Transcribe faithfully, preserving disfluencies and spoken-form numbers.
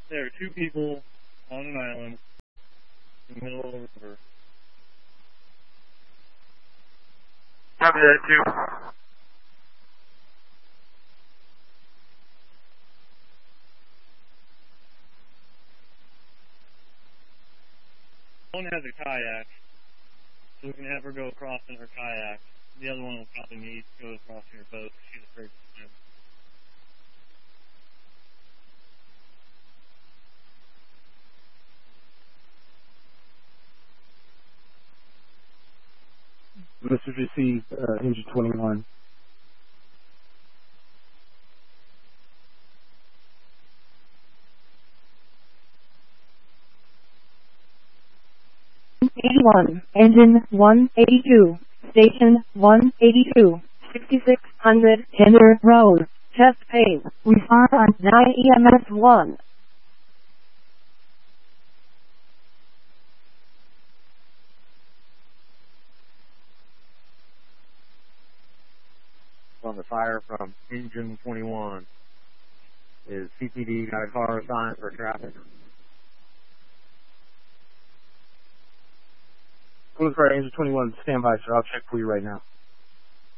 There are two people on an island in the middle of the river. Copy that, too. One has a kayak, so we can have her go across in her kayak. The other one will probably need to go across in her boat because she's afraid to swim. Message received, uh, Engine twenty-one. eighty-one, Engine one eighty-two, Station one eighty-two, sixty-six hundred, Tender Road, Chesapeake, respond on nine E M S one. On the fire from Engine twenty-one. Is C P D got a car assigned for traffic? Plymouth Fire, Engine twenty-one, stand by, sir. I'll check for you right now.